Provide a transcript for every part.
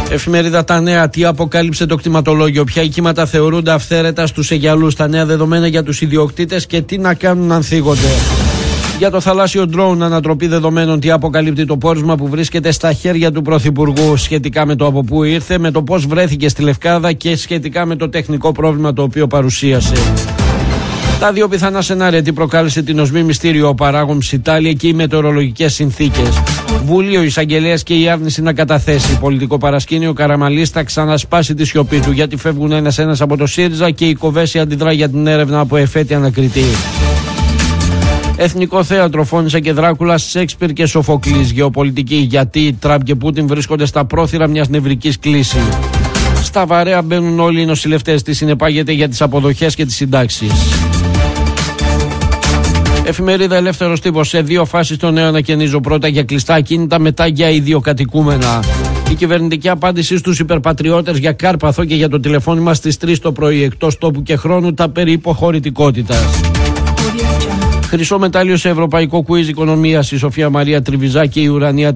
Εφημερίδα Τα Νέα. Τι αποκάλυψε το κτηματολόγιο? Ποια κύματα θεωρούνται αυθαίρετα στους Αιγιαλούς? Τα νέα δεδομένα για τους ιδιοκτήτες και τι να κάνουν αν θίγονται. Για το θαλάσσιο ντρόουν, ανατροπή δεδομένων. Τι αποκαλύπτει το πόρισμα που βρίσκεται στα χέρια του Πρωθυπουργού σχετικά με το από πού ήρθε, με το πώς βρέθηκε στη Λευκάδα και σχετικά με το τεχνικό πρόβλημα το οποίο παρουσίασε. Τα δύο πιθανά σενάρια: τι προκάλεσε την οσμή μυστήριο, ο παράγων Ψιτάλη και οι μετεωρολογικές συνθήκες. Βουλίο, εισαγγελέας και η άρνηση να καταθέσει. Πολιτικό παρασκήνιο, Καραμανλής θα ξανασπάσει τη σιωπή του. Γιατί φεύγουν ένας-ένας από το ΣΥΡΙΖΑ και η Κοβέση αντιδρά για την έρευνα από εφέτη ανακριτή. Εθνικό θέατρο, Φώνησα και Δράκουλα, Σέξπιρ και Σοφοκλής. Γεωπολιτική, γιατί Τραμπ και Πούτιν βρίσκονται στα πρόθυρα μιας νευρικής κλίσης. Στα βαρέα μπαίνουν όλοι οι νοσηλευτές. Τι συνεπάγεται για τις αποδοχές και τις συντάξεις. Εφημερίδα Ελεύθερος Τύπος. Σε δύο φάσεις το νέο ανακαινίζω. Πρώτα για κλειστά ακίνητα, μετά για ιδιοκατοικούμενα. Η κυβερνητική απάντηση στους υπερπατριώτες για Κάρπαθο και για το τηλεφώνημα στις 3 το πρωί. Εκτός τόπου και χρόνου τα περί υποχωρητικότητας. Χρυσό μετάλλιο σε ευρωπαϊκό κουίζ οικονομίας. Η Σοφία Μαρία Τριβιζά και η Ουρανία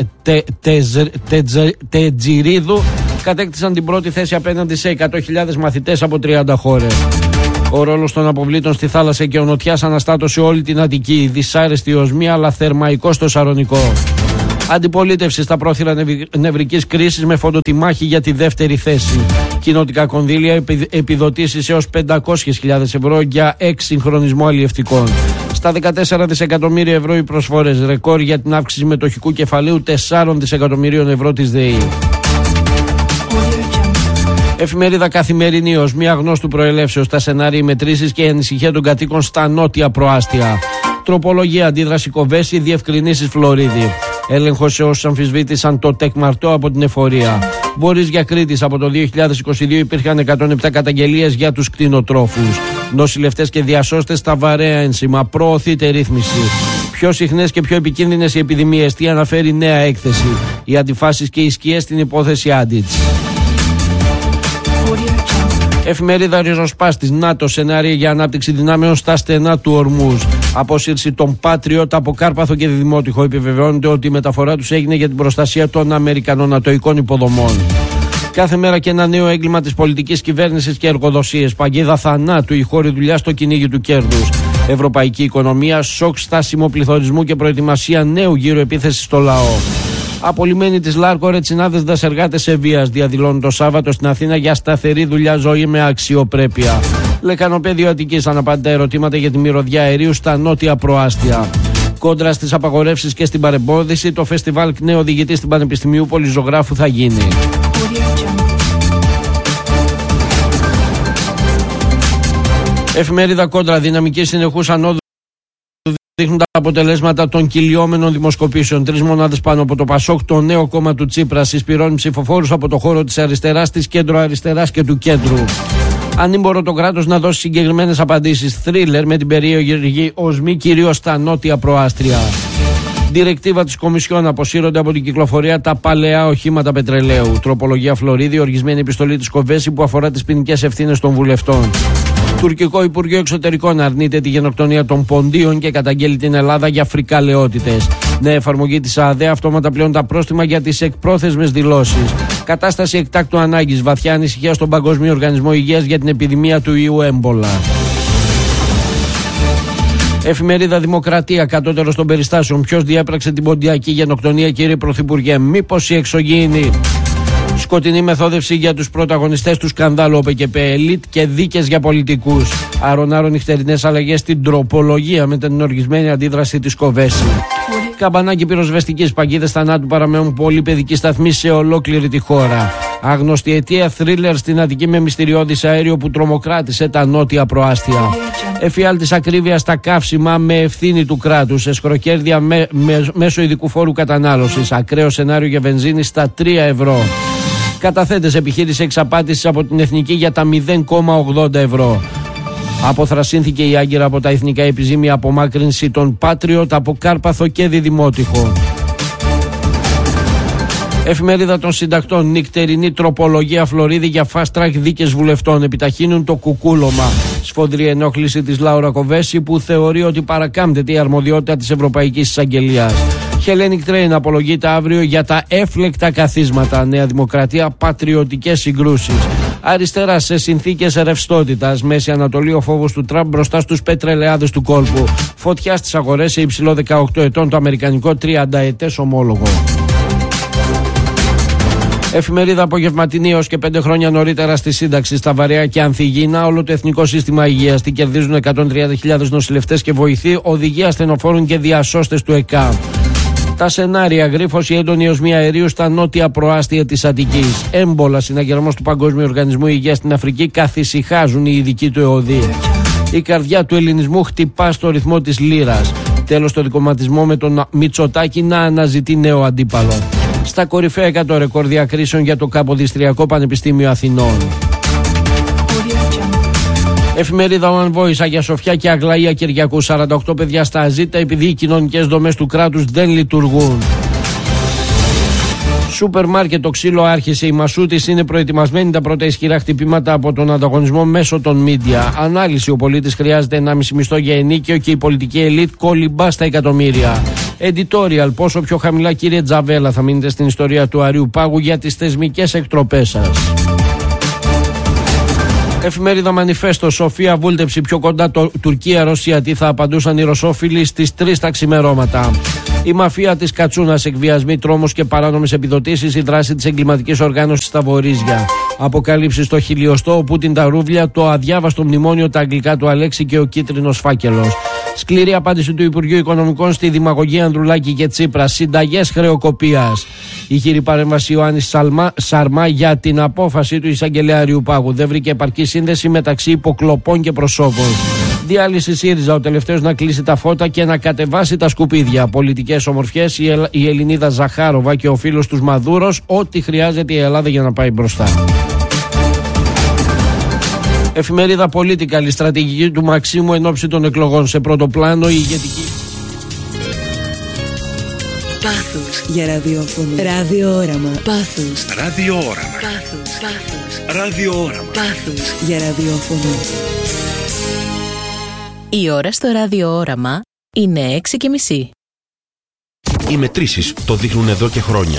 Τετζιρίδου κατέκτησαν την πρώτη θέση απέναντι σε 100.000 μαθητές από 30 χώρες. Ο ρόλος των αποβλήτων στη θάλασσα και ο νοτιάς αναστάτωσε όλη την Αττική. Δυσάρεστη οσμή, αλλά θερμαϊκό στο Σαρονικό. Αντιπολίτευση στα πρόθυρα νευρικής κρίσης με φωτοτιμάχη για τη δεύτερη θέση. Κοινοτικά κονδύλια, επιδοτήσεις έως 500.000 ευρώ για εξυγχρονισμό αλλιευτικών. Στα 14 δισεκατομμύρια ευρώ οι προσφορές. Ρεκόρ για την αύξηση μετοχικού κεφαλαίου 4 δισεκατομμυρίων ευρώ της ΔΕΗ. Εφημερίδα Καθημερινή. Ως μία γνώστου προελεύσεως, τα σενάρια, οι μετρήσεις και η ανησυχία των κατοίκων στα νότια προάστια. Τροπολογία, αντίδραση Κοβέση, διευκρινήσεις Φλωρίδη. Έλεγχος σε όσους αμφισβήτησαν το τεκμαρτό από την εφορία. Βορείς για Κρήτης. Από το 2022 υπήρχαν 107 καταγγελίες για τους κτηνοτρόφους. Νοσηλευτές και διασώστες στα βαρέα ένσημα. Προωθείται ρύθμιση. Πιο συχνές και πιο επικίνδυνες οι επιδημίες. Τι αναφέρει νέα έκθεση. Οι αντιφάσεις και οι σκιές στην υπόθεση Άντιτς. Εφημερίδα Ριζοσπάστης. ΝΑΤΟ, σενάρια για ανάπτυξη δυνάμεων στα στενά του Ορμούζ. Αποσύρση των Patriot από Κάρπαθο και Δημότυχο. Επιβεβαιώνεται ότι η μεταφορά τους έγινε για την προστασία των Αμερικανονατοικών υποδομών. Κάθε μέρα και ένα νέο έγκλημα της πολιτικής κυβέρνησης και εργοδοσίες. Παγίδα θανάτου, η χώρη δουλειά στο κυνήγι του κέρδους. Ευρωπαϊκή οικονομία, σοκ στάσιμο πληθωρισμού και προετοιμασία νέου γύρου επίθεσης στο λαό. Απολυμμένοι της Λάρκο, ρετσινάδες δασεργάτες σε βίας. Διαδηλώνουν το Σάββατο στην Αθήνα για σταθερή δουλειά, ζωή με αξιοπρέπεια. Λεκανοπέδιο Αττικής, αναπάντα ερωτήματα για τη μυρωδιά αερίου στα νότια προάστια. Κόντρα στις απαγορεύσεις και στην παρεμπόδιση, το φεστιβάλ ΚΝΕ οδηγητή στην Πανεπιστημίου Πολυζωγράφου θα γίνει. Εφημερίδα Κόντρα, δυναμική συνεχούς ανόδου δείχνουν τα αποτελέσματα των κυλιόμενων δημοσκοπήσεων. 3 μονάδες πάνω από το Πασόκ, το νέο κόμμα του Τσίπρα, συσπηρώνει ψηφοφόρους από το χώρο της αριστεράς, της κέντρο-αριστεράς και του κέντρου. Ανήμπορο το κράτος να δώσει συγκεκριμένες απαντήσεις. Θρίλερ με την περίεργη οσμή κυρίως στα νότια προάστρια. Διρεκτίβα της Κομισιόν, αποσύρονται από την κυκλοφορία τα παλαιά οχήματα πετρελαίου. Τροπολογία Φλωρίδη, οργισμένη επιστολή της Κοβέση που αφορά τις ποινικές ευθύνες των βουλευτών. Τουρκικό Υπουργείο Εξωτερικών αρνείται τη γενοκτονία των Ποντίων και καταγγέλει την Ελλάδα για φρικαλαιότητες. Νέα εφαρμογή της ΑΔΕ, αυτόματα πλέον τα πρόστιμα για τις εκπρόθεσμες δηλώσεις. Κατάσταση εκτάκτου ανάγκης, βαθιά ανησυχία στον Παγκόσμιο Οργανισμό Υγείας για την επιδημία του ιού έμπολα. Εφημερίδα Δημοκρατία, κατώτερος των περιστάσεων. Ποιος διέπραξε την ποντιακή γενοκτονία, κύριε Πρωθυπουργέ? Μήπως η εξωγήινη? Σκοτεινή μεθόδευση για τους πρωταγωνιστές του σκανδάλου ΟΠΕΚΕΠΕ, ελίτ και δίκες για πολιτικούς. Άρον νυχτερινές αλλαγές στην τροπολογία με την οργισμένη αντίδραση της Κοβέση. Καμπανάκι πυροσβεστικής, παγίδες θανάτου παραμένουν πολλοί παιδικοί σταθμοί σε ολόκληρη τη χώρα. Άγνωστη αιτία, θρίλερ στην Αττική με μυστηριώδης αέριο που τρομοκράτησε τα νότια προάστια. Εφιάλτης ακρίβεια στα καύσιμα με ευθύνη του κράτους. Εσχροκέρδια μέσω ειδικού φόρου κατανάλωσης. Ακραίο σενάριο για βενζίνη στα 3 ευρώ. Καταθέτες, επιχείρηση εξαπάτησης από την Εθνική για τα 0,80 ευρώ. Αποθρασύνθηκε η Άγκυρα από τα εθνικά επιζήμια, απομάκρυνση των Patriot από Κάρπαθο και Διδημότυχο. Εφημερίδα των Συντακτών, νυχτερινή τροπολογία Φλωρίδη για fast track δίκες βουλευτών. Επιταχύνουν το κουκούλωμα. Σφοδρή ενόχληση της Λάουρα Κοβέση που θεωρεί ότι παρακάμπτεται η αρμοδιότητα της Ευρωπαϊκής Εισαγγελίας. Hellenic Train απολογείται αύριο για τα έφλεκτα καθίσματα. Νέα Δημοκρατία, πατριωτικές συγκρούσεις. Αριστερά σε συνθήκες ρευστότητας. Μέση Ανατολή, ο φόβος του Τραμπ μπροστά στους πετρελαιάδες του κόλπου. Φωτιά στις αγορές σε υψηλό 18 ετών το αμερικανικό 30ετές ομόλογο. Εφημερίδα απογευματινή. Έως και 5 χρόνια νωρίτερα στη σύνταξη στα βαρέα και ανθυγίνα, όλο το εθνικό σύστημα υγείας. Τι κερδίζουν 130.000 νοσηλευτές και βοηθοί, οδηγοί ασθενοφόρων και διασώστες του ΕΚΑ. Τα σενάρια: γρίφωση έντονη οσμή αερίου στα νότια προάστια της Αττικής. Έμπολα, συναγερμός του Παγκόσμιου Οργανισμού Υγείας στην Αφρική, καθησυχάζουν οι ειδικοί του ΕΟΔΗ. Η καρδιά του ελληνισμού χτυπά στο ρυθμό της λίρας. Τέλος, το δικομματισμό με τον Μητσοτάκη να αναζητεί νέο αντίπαλο. Στα κορυφαία 100 ρεκόρ διακρίσεων για το Καποδιστριακό Πανεπιστήμιο Αθηνών. Εφημερίδα One Voice, Αγία Σοφιά και Αγλαία Κυριακού. 48 παιδιά στα αζήτα επειδή οι κοινωνικές δομές του κράτους δεν λειτουργούν. Σούπερ μάρκετ, το ξύλο άρχισε. Η Μασούτης είναι προετοιμασμένη τα πρώτα ισχυρά χτυπήματα από τον ανταγωνισμό μέσω των μίντια. Ανάλυση: ο πολίτης χρειάζεται 1,5 μισθό για ενίκιο και η πολιτική ελίτ κολυμπά στα εκατομμύρια. Editorial: πόσο πιο χαμηλά, κύριε Τζαβέλα, θα μείνετε στην ιστορία του Αριού Πάγου για τις θεσμικές εκτροπές σας. Εφημερίδα Μανιφέστο, Σοφία βούλτεψη πιο κοντά Τουρκία-Ρωσία. Τι θα απαντούσαν οι ρωσόφιλοι στις 3 τα ξημερώματα. Η μαφία της Κατσούνας, εκβιασμοί, τρόμος και παράνομες επιδοτήσεις. Η δράση της εγκληματικής οργάνωσης στα Βορίζια. Αποκαλύψεις στο χιλιοστό, ο Πούτιν τα ρούβλια, το αδιάβαστο μνημόνιο, τα αγγλικά του Αλέξη και ο κίτρινος φάκελος. Σκληρή απάντηση του Υπουργείου Οικονομικών στη δημαγωγία Ανδρουλάκη και Τσίπρα. Συνταγές χρεοκοπίας. Ηχηρή παρέμβαση Ιωάννης Σαρμά για την απόφαση του εισαγγελέα Αριού Πάγου. Δεν βρήκε επαρκή σύνδεση μεταξύ υποκλοπών και προσώπων. Διάλυση ΣΥΡΙΖΑ, ο τελευταίος να κλείσει τα φώτα και να κατεβάσει τα σκουπίδια. Πολιτικές ομορφιές, η Ελληνίδα Ζαχάροβα και ο φίλος τους Μαδούρος. Ό,τι χρειάζεται η Ελλάδα για να πάει μπροστά. Εφημερίδα Political, η στρατηγική του Μαξίμου εν ώψη των εκλογών. Σε πρώτο πλάνο η ηγετική. Πάθος για ραδιόφωνο. Ραδιόοραμα. Πάθος. Ραδιόοραμα. Πάθος. Πάθος. Ραδιόοραμα. Πάθος για ραδιόφωνο. Η ώρα στο ραδιόοραμα είναι 6:30. Οι μετρήσεις το δείχνουν εδώ και χρόνια.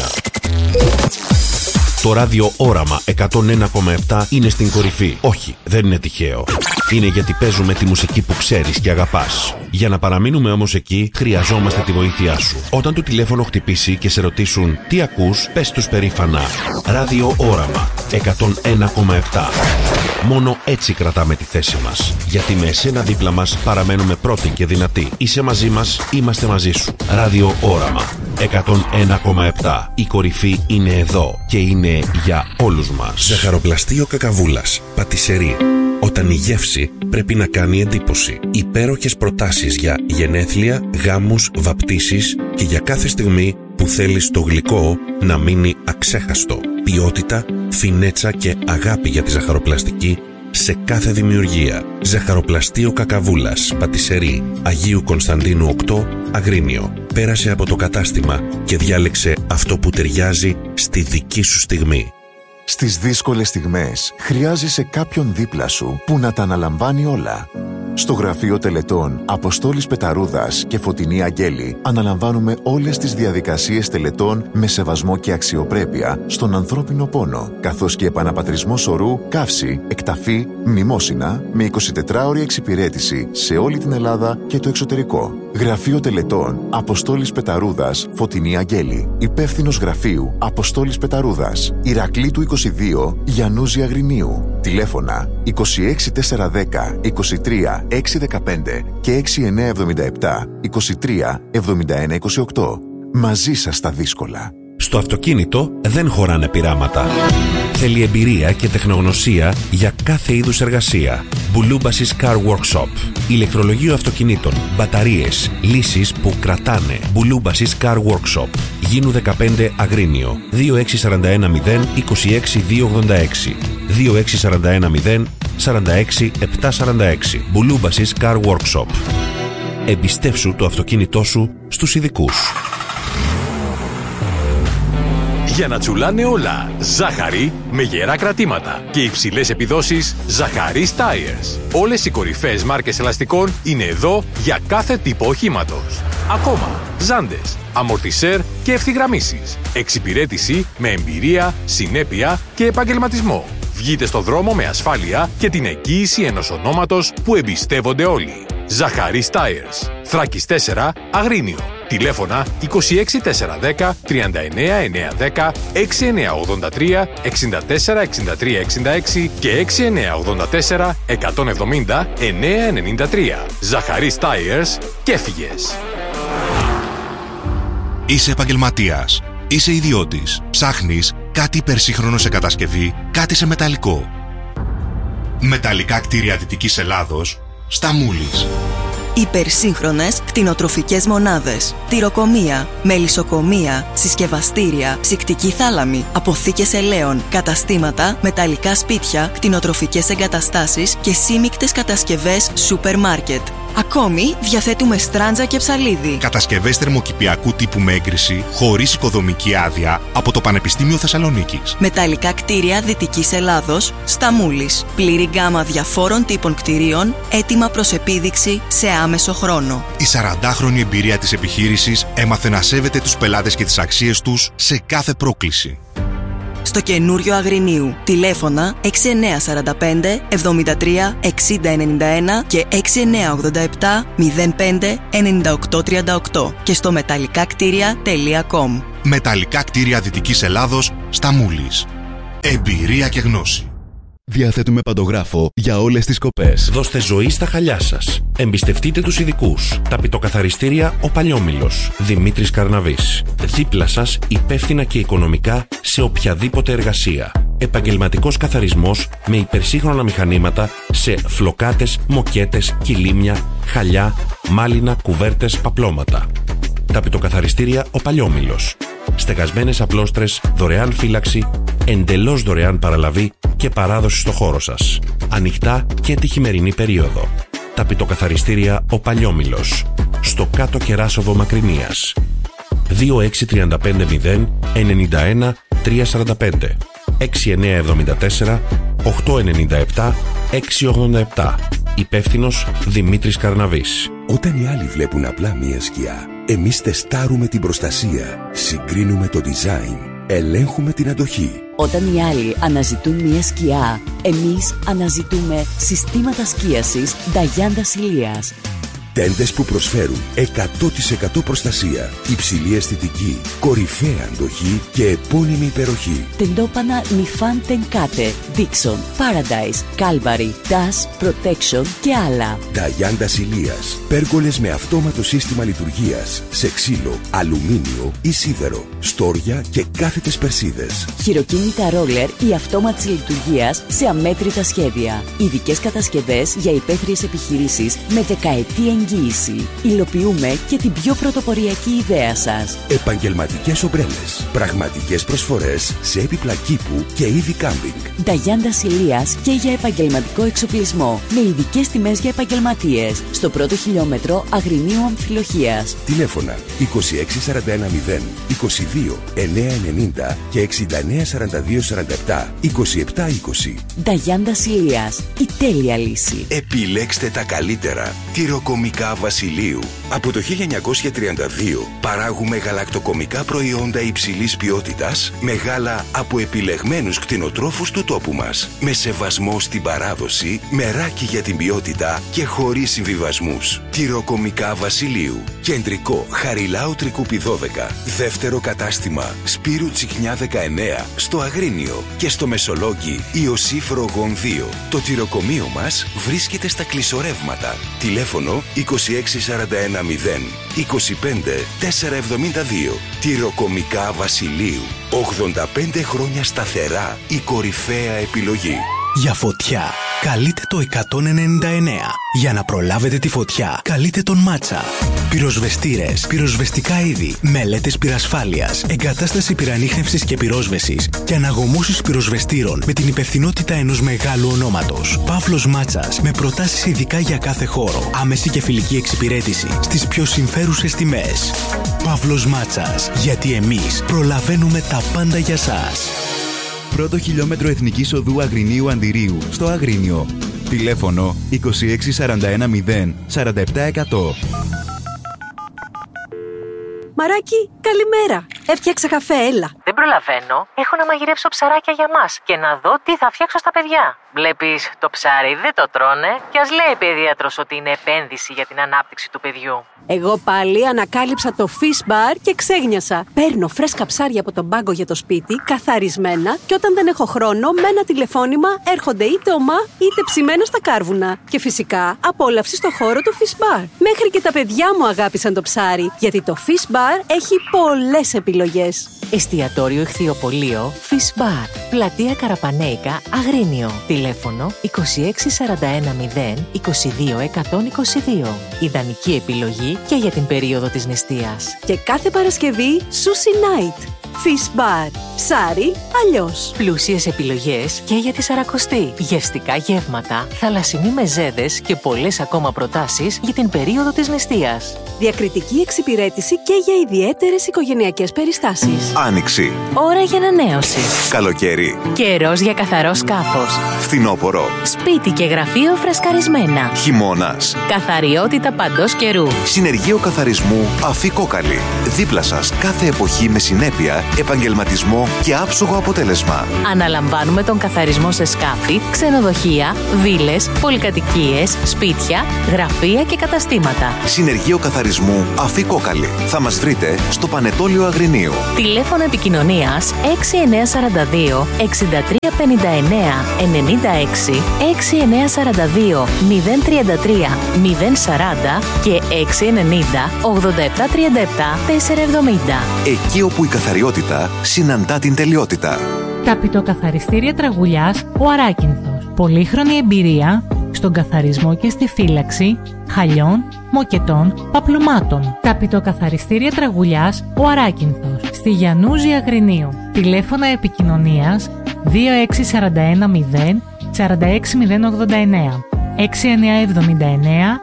Το ράδιο Όραμα 101,7 είναι στην κορυφή. Όχι, δεν είναι τυχαίο. Είναι γιατί παίζουμε τη μουσική που ξέρεις και αγαπάς. Για να παραμείνουμε όμως εκεί, χρειαζόμαστε τη βοήθειά σου. Όταν το τηλέφωνο χτυπήσει και σε ρωτήσουν τι ακούς, πες τους περήφανα. Ράδιο Όραμα 101,7. Μόνο έτσι κρατάμε τη θέση μας. Γιατί με εσένα δίπλα μας παραμένουμε πρώτοι και δυνατοί. Είσαι μαζί μας, είμαστε μαζί σου. Ράδιο Όραμα 101,7. Η κορυφή είναι εδώ και είναι για όλους μας. Ζαχαροπλαστείο Κακαβούλας. Πατισερί. Όταν η γεύση πρέπει να κάνει εντύπωση. Υπέροχες προτάσεις για γενέθλια, γάμους, βαπτίσεις και για κάθε στιγμή που θέλεις το γλυκό να μείνει αξέχαστο. Ποιότητα, φινέτσα και αγάπη για τη ζαχαροπλαστική σε κάθε δημιουργία. Ζαχαροπλαστείο Κακαβούλας, Πατισερί, Αγίου Κωνσταντίνου 8, Αγρίνιο. Πέρασε από το κατάστημα και διάλεξε αυτό που ταιριάζει στη δική σου στιγμή. Στις δύσκολες στιγμές χρειάζεσαι κάποιον δίπλα σου που να τα αναλαμβάνει όλα. Στο γραφείο τελετών Αποστόλης Πεταρούδας και Φωτεινή Αγγέλη αναλαμβάνουμε όλες τις διαδικασίες τελετών με σεβασμό και αξιοπρέπεια στον ανθρώπινο πόνο, καθώς και επαναπατρισμό σωρού, καύση, εκταφή, μνημόσυνα με 24ωρη εξυπηρέτηση σε όλη την Ελλάδα και το εξωτερικό. Γραφείο τελετών Αποστόλης Πεταρούδας, Φωτεινή Αγγέλη. Υπεύθυνος γραφείου Αποστόλης Πεταρούδας, Ηρακλήτου 22, Γιαννούζη Αγρινίου. Τηλέφωνα 26410 23 615 και 6977 23 71 28. Μαζί σας στα δύσκολα. Στο αυτοκίνητο δεν χωράνε πειράματα. Θέλει εμπειρία και τεχνογνωσία για κάθε είδους εργασία. Μπουλούμπασης Car Workshop. Ηλεκτρολογείο αυτοκινήτων, μπαταρίες, λύσεις που κρατάνε. Μπουλούμπασης Car Workshop. Γίνου 15 Αγρίνιο. 26410 26 286. 26410 46 746. Μπουλούμπασης Car Workshop. Εμπιστεύσου το αυτοκίνητό σου στους ειδικούς. Για να τσουλάνε όλα, ζάχαρη με γερά κρατήματα και υψηλές επιδόσεις, Ζαχαρίς Tires. Όλες οι κορυφαίες μάρκες ελαστικών είναι εδώ για κάθε τύπο οχήματος. Ακόμα, ζάντες, αμορτισέρ και ευθυγραμμίσεις. Εξυπηρέτηση με εμπειρία, συνέπεια και επαγγελματισμό. Βγείτε στο δρόμο με ασφάλεια και την εγγύηση ενός ονόματος που εμπιστεύονται όλοι. Ζαχαρίς Tires. Θράκης 4, Αγρίνιο. Τηλέφωνα 26410 39910 6983 64 63 66 και 6984 170 993. Ζαχαρίς Tires και έφυγες. Είσαι επαγγελματίας, είσαι ιδιώτης, ψάχνεις κάτι υπερσύγχρονο σε κατασκευή, κάτι σε μεταλλικό. Μεταλλικά κτίρια Δυτικής Ελλάδος, στα Μούλης. Υπερσύγχρονες κτηνοτροφικές μονάδες, τυροκομεία, μελισσοκομεία, συσκευαστήρια, ψυκτική θάλαμη, αποθήκες ελαίων, καταστήματα, μεταλλικά σπίτια, κτηνοτροφικές εγκαταστάσεις και σύμικτες κατασκευές σούπερ μάρκετ. Ακόμη διαθέτουμε στράντζα και ψαλίδι. Κατασκευές θερμοκηπιακού τύπου με έγκριση, χωρίς οικοδομική άδεια, από το Πανεπιστήμιο Θεσσαλονίκης. Μεταλλικά κτίρια Δυτικής Ελλάδος, στα Μούλης. Πλήρη γκάμα διαφόρων τύπων κτιρίων, έτοιμα προς επίδειξη σε άμεσο χρόνο. Η 40χρονη εμπειρία της επιχείρησης έμαθε να σέβεται τους πελάτες και τις αξίες τους σε κάθε πρόκληση. Στο καινούριο Αγρινίου. Τηλέφωνα 6945 73 6091 και 6987 05 9838 και στο μεταλλικάκτήρια.com. Μεταλλικά κτίρια Δυτικής Ελλάδος, στα Μούλης. Εμπειρία και γνώση. Διαθέτουμε παντογράφο για όλες τις κοπές. Δώστε ζωή στα χαλιά σας. Εμπιστευτείτε τους ειδικούς. Ταπητοκαθαριστήρια Ο Παλιόμηλος. Δημήτρης Καρναβής. Δίπλα σας, υπεύθυνα και οικονομικά σε οποιαδήποτε εργασία. Επαγγελματικός καθαρισμός με υπερσύγχρονα μηχανήματα σε φλοκάτες, μοκέτες, κιλίμια, χαλιά, μάλινα, κουβέρτες, παπλώματα. Ταπητοκαθαριστήρια Ο Παλιόμηλος. Στεγασμένες απλόστρες, δωρεάν φύλαξη, εντελώς δωρεάν παραλαβή και παράδοση στο χώρο σας. Ανοιχτά και τη χειμερινή περίοδο. Ταπητοκαθαριστήρια Ο Παλιόμηλος. Στο Κάτω Κεράσοβο Μακρινίας. 26350 91 345 6974 897 687. Υπεύθυνος Δημήτρης Καρναβής. Όταν οι άλλοι βλέπουν απλά μία σκιά, εμείς τεστάρουμε την προστασία, συγκρίνουμε το design, ελέγχουμε την αντοχή. Όταν οι άλλοι αναζητούν μία σκιά, εμείς αναζητούμε συστήματα σκίασης Νταγιάντα Ηλίας. Τέντες που προσφέρουν 100% προστασία, υψηλή αισθητική, κορυφαία αντοχή και επώνυμη υπεροχή. Τεντόπανα Νιφάν Τενκάτε, Dixon, Paradise, Calvary, Dash, Protection και άλλα. Νταγιάντα Ηλίας. Πέργολες με αυτόματο σύστημα λειτουργίας σε ξύλο, αλουμίνιο ή σίδερο, στόρια και κάθετες περσίδες. Χειροκίνητα ρόλερ ή αυτόματης λειτουργίας σε αμέτρητα σχέδια. Ειδικές κατασκευές για υπαίθριες επιχειρήσεις με δεκαετή εγγύηση. Υλοποιούμε και την πιο πρωτοποριακή ιδέα σας. Επαγγελματικές ομπρέλες. Πραγματικές προσφορές σε έπιπλα κήπου και είδη κάμπινγκ. Νταγιάντα Ηλίας και για επαγγελματικό εξοπλισμό. Με ειδικές τιμές για επαγγελματίες. Στο πρώτο χιλιόμετρο Αγρινίου Αμφιλοχίας. Τηλέφωνα 26410 22 990 και 694247 2720. Νταγιάντα Ηλίας. Η τέλεια λύση. Επιλέξτε τα καλύτερα. Τυροκομικά Βασιλείου. Από το 1932 παράγουμε γαλακτοκομικά προϊόντα υψηλής ποιότητας με γάλα από επιλεγμένους κτηνοτρόφους του τόπου μας. Με σεβασμό στην παράδοση, μεράκι για την ποιότητα και χωρίς συμβιβασμούς. Τυροκομικά Βασιλείου. Κεντρικό Χαριλάου Τρικούπι 12. Δεύτερο κατάστημα Σπύρου Τσιχνιά 19 στο Αγρίνιο και στο Μεσολόγγι Ιωσήφ Ρογών 2. Το τυροκομείο μας βρίσκεται στα Κλεισορεύματα. Τηλέφωνο 26410 25 472. Τυροκομικά Βασιλείου. 85 χρόνια σταθερά η κορυφαία επιλογή. Για φωτιά, καλείτε το 199. Για να προλάβετε τη φωτιά, καλείτε τον Μάτσα. Πυροσβεστήρες, πυροσβεστικά είδη, μελέτες πυρασφάλειας, εγκατάσταση πυρανίχνευσης και πυρόσβεσης και αναγωμώσεις πυροσβεστήρων με την υπευθυνότητα ενός μεγάλου ονόματος. Παύλος Μάτσας, με προτάσεις ειδικά για κάθε χώρο. Άμεση και φιλική εξυπηρέτηση στις πιο συμφέρουσες τιμές. Παύλος Μάτσας, γιατί εμείς προλαβαίνουμε τα πάντα για σας. Πρώτο χιλιόμετρο Εθνικής Οδού Αγρινίου Αντιρίου, στο Αγρίνιο. Τηλέφωνο 26410 47 100. Μαράκι, καλημέρα. Έφτιαξα καφέ, έλα. Δεν προλαβαίνω. Έχω να μαγειρέψω ψαράκια για μας και να δω τι θα φτιάξω στα παιδιά. Βλέπεις, το ψάρι δεν το τρώνε και ας λέει η παιδίατρος ότι είναι επένδυση για την ανάπτυξη του παιδιού. Εγώ πάλι ανακάλυψα το Fish Bar και ξέγνιασα. Παίρνω φρέσκα ψάρια από τον πάγκο για το σπίτι, καθαρισμένα, και όταν δεν έχω χρόνο, με ένα τηλεφώνημα έρχονται είτε ομά είτε ψημένα στα κάρβουνα. Και φυσικά απόλαυση στο χώρο του Fish Bar. Μέχρι και τα παιδιά μου αγάπησαν το ψάρι, γιατί το Fish Bar έχει πολλές επιλογές. Εστιατόριο Ηχθειοπωλείο Fish Bar. Πλατεία Καραπανέικα, Αγρίνιο. Τηλέφωνο 26410 22122. Ιδανική επιλογή και για την περίοδο της νηστείας. Και κάθε Παρασκευή Sushi Night. Fish Bar. Ψάρι αλλιώς. Πλούσιες επιλογές και για τη Σαρακοστή. Γευστικά γεύματα, θαλασσινοί μεζέδες και πολλές ακόμα προτάσεις για την περίοδο της νηστείας. Διακριτική εξυπηρέτηση και για ιδιαίτερες οικογενειακές περιστάσεις. Άνοιξη. Ώρα για ανανέωση. Καλοκαίρι. Καιρός για καθαρό σκάφος. Φθινόπωρο. Σπίτι και γραφείο φρεσκαρισμένα. Χειμώνας. Καθαριότητα παντός καιρού. Συνεργείο καθαρισμού Αφή Κόκαλη. Δίπλα σας κάθε εποχή με συνέπεια, επαγγελματισμό και άψογο αποτέλεσμα. Αναλαμβάνουμε τον καθαρισμό σε σκάφη, ξενοδοχεία, βίλες, πολυκατοικίες, σπίτια, γραφεία και καταστήματα. Συνεργείο καθαρισμού Αφή Κόκαλη. Θα μας βρείτε στο Πανετόλιο Αγρινίου. Τηλέφωνο επικοινωνίας 6942 6359 96 6942 033 040 και 690 8737 470. Εκεί όπου η καθαριότητα συναντά την τελειότητα. Ταπητοκαθαριστήρια Τραγουλιάς ο Αράκινθος. Πολύχρονη εμπειρία στον καθαρισμό και στη φύλαξη χαλιών, μοκετών, παπλωμάτων. Ταπητοκαθαριστήρια Τραγουλιάς ο Αράκινθος. Στη Γιαννούζη Αγρινίου. Τηλέφωνα επικοινωνίας 26410 46089 6979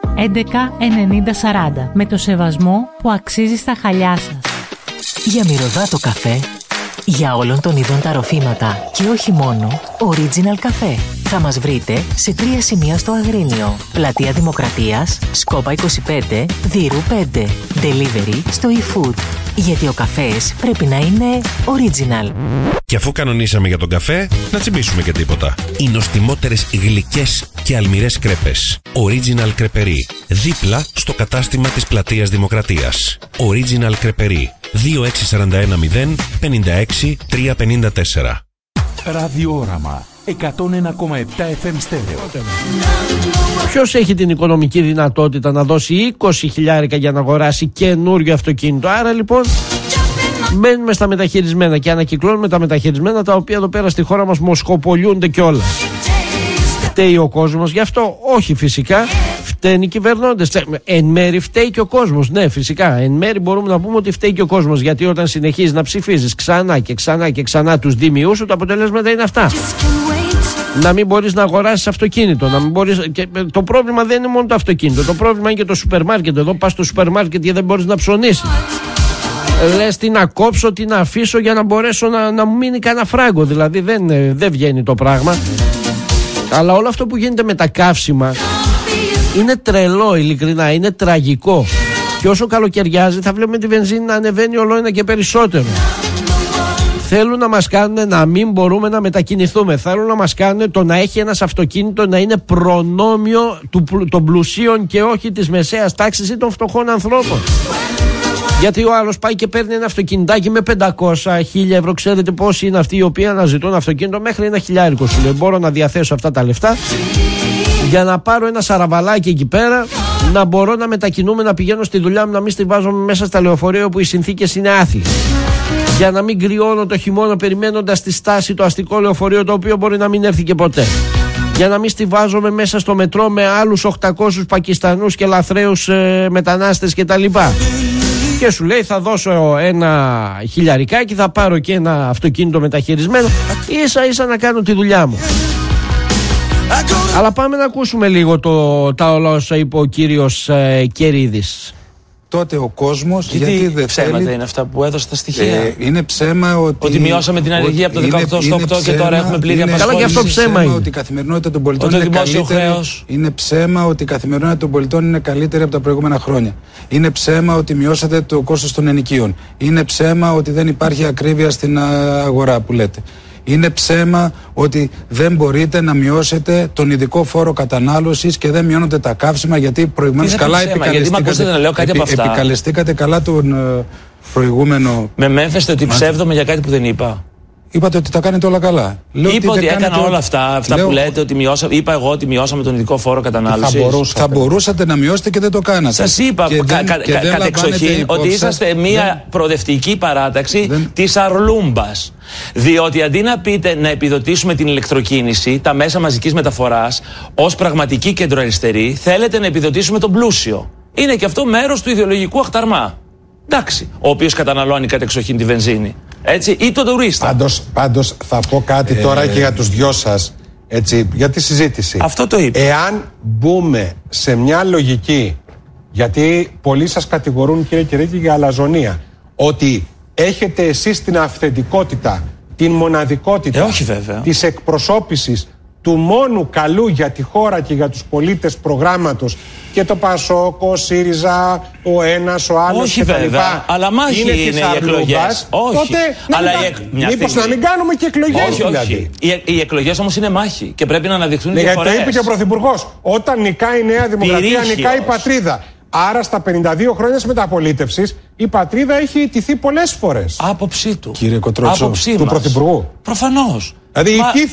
119040. Με το σεβασμό που αξίζει στα χαλιά σας. Για μυρωδάτο καφέ, για όλων των ειδών τα ροφήματα και όχι μόνο, Original Café. Θα μας βρείτε σε 3 σημεία στο Αγρίνιο. Πλατεία Δημοκρατίας, Σκόπα 25, Δύρου 5. Delivery στο eFood. Γιατί ο καφές πρέπει να είναι original. Και αφού κανονίσαμε για τον καφέ, να τσιμπήσουμε και τίποτα. Οι νοστιμότερες γλυκές και αλμυρές κρέπες. Original Κρεπερί. Δίπλα στο κατάστημα της Πλατείας Δημοκρατίας. Original Κρεπερί. 26410 56 354. Ραδιόραμα 101,7 FM στέρεο. Ποιος έχει την οικονομική δυνατότητα να δώσει 20.000 για να αγοράσει καινούριο αυτοκίνητο? Άρα λοιπόν μένουμε στα μεταχειρισμένα και ανακυκλώνουμε τα μεταχειρισμένα, τα οποία εδώ πέρα στη χώρα μας μοσχοπολιούνται κιόλας. Φταίει ο κόσμος γι' αυτό? Όχι, φυσικά. Φταίνουν οι κυβερνώντες. Εν μέρη φταίει και ο κόσμος. Ναι, φυσικά. Εν μέρη μπορούμε να πούμε ότι φταίει και ο κόσμος. Γιατί όταν συνεχίζεις να ψηφίζεις ξανά και ξανά και ξανά τους δήμιους σου, τα αποτελέσματα είναι αυτά. Να μην μπορείς να αγοράσεις αυτοκίνητο. Να μην μπορείς... Και το πρόβλημα δεν είναι μόνο το αυτοκίνητο. Το πρόβλημα είναι και το σούπερ μάρκετ. Εδώ πας στο σούπερ μάρκετ και δεν μπορείς να ψωνίσεις. Λες τι να κόψω, τι να αφήσω για να μπορέσω να μου μείνει κανένα φράγκο. Δηλαδή δεν βγαίνει το πράγμα. Αλλά όλο αυτό που γίνεται με τα καύσιμα είναι τρελό, ειλικρινά, είναι τραγικό. Και όσο καλοκαιριάζει θα βλέπουμε τη βενζίνη να ανεβαίνει όλο ένα και περισσότερο. Θέλουν να μας κάνουν να μην μπορούμε να μετακινηθούμε. Θέλουν να μας κάνουν το να έχει ένας αυτοκίνητο να είναι προνόμιο των πλουσίων και όχι της μεσαίας τάξης ή των φτωχών ανθρώπων. Γιατί ο άλλος πάει και παίρνει ένα αυτοκινητάκι με 500-1000 ευρώ. Ξέρετε πόσοι είναι αυτοί οι οποίοι αναζητούν αυτοκίνητο? Μέχρι 1.000 σου λέει. Μπορώ να διαθέσω αυτά τα λεφτά για να πάρω ένα σαραβαλάκι εκεί πέρα, να μπορώ να μετακινούμε, να πηγαίνω στη δουλειά μου, να μην στηβάζομαι μέσα στα λεωφορεία όπου οι συνθήκες είναι άθλιες. Για να μην κρυώνω το χειμώνα περιμένοντας τη στάση το αστικό λεωφορείο, το οποίο μπορεί να μην έρθει και ποτέ. Για να μην στηβάζομαι μέσα στο μετρό με άλλους 800 Πακιστανούς και λαθρέους μετανάστες κτλ. Και σου λέει θα δώσω ένα χιλιαρικάκι, θα πάρω και ένα αυτοκίνητο μεταχειρισμένο, ίσα ίσα να κάνω τη δουλειά μου. Αλλά πάμε να ακούσουμε λίγο τα όλα όσα είπε ο κύριος Κερίδης. τότε ο κόσμος γιατί δεν ψέματα θέλει... είναι αυτά που έδωσε τα στοιχεία. Είναι ψέμα ότι μειώσαμε την ανεργία από το 18% στο 8% και τώρα έχουμε πλήρη απασχόληση. Καλά, και αυτό ψέμα είναι. Ότι η καθημερινότητα των πολιτών είναι καλύτερη. Είναι ψέμα ότι η καθημερινότητα των πολιτών είναι καλύτερη από τα προηγούμενα χρόνια. Είναι ψέμα ότι μειώσατε το κόστος των ενοικίων. Είναι ψέμα ότι δεν υπάρχει ακρίβεια στην αγορά που λέτε. Είναι ψέμα ότι δεν μπορείτε να μειώσετε τον ειδικό φόρο κατανάλωσης και δεν μειώνονται τα καύσιμα, γιατί προηγουμένως καλά επικαλεστήκατε καλά τον προηγούμενο. Με μέφεστε ότι ψεύδομαι για κάτι που δεν είπα. Είπατε ότι τα κάνετε όλα καλά. Είπα ότι έκανα όλα αυτά που λέτε, ότι μειώσαμε. Είπα εγώ ότι μειώσαμε τον ειδικό φόρο κατανάλωσης. Θα μπορούσατε να μειώσετε και δεν το κάνατε. Σας είπα κατ' εξοχήν ότι είσαστε μια προοδευτική παράταξη της Αρλούμπας. Διότι αντί να πείτε να επιδοτήσουμε την ηλεκτροκίνηση, τα μέσα μαζικής μεταφοράς, ως πραγματική κεντροαριστερή, θέλετε να επιδοτήσουμε τον πλούσιο. Είναι και αυτό μέρος του ιδεολογικού αχταρμά. Εντάξει, ο οποίος καταναλώνει κατ' εξοχήν τη βενζίνη. Έτσι, ή τον τουρίστα. Πάντως θα πω κάτι τώρα και για τους δυο σας, έτσι, για τη συζήτηση. Αυτό το είπα. Εάν μπούμε σε μια λογική, γιατί πολλοί σας κατηγορούν, κύριε Κυρίκη, για αλαζονία, ότι έχετε εσείς την αυθεντικότητα, την μοναδικότητα της εκπροσώπησης του μόνου καλού για τη χώρα και για τους πολίτες προγράμματος, και το Πασόκ, ο ΣΥΡΙΖΑ, ο ένας, ο άλλος όχι βέβαια, αλλά μάχη είναι οι εκλογές. Όχι, τότε μήπως να μην κάνουμε και εκλογές δηλαδή. Οι εκλογές όμως είναι μάχη και πρέπει να αναδειχθούν οι διαφορές. Γιατί το είπε και ο Πρωθυπουργός, όταν νικάει η Νέα Δημοκρατία, νικάει η πατρίδα. Άρα στα 52 χρόνια της μεταπολίτευσης η πατρίδα έχει ιτηθεί πολλές φορές. Άποψή του. Κύριε Κοτρότσο, του Πρωθυπουργού. Προφανώς. Δηλαδή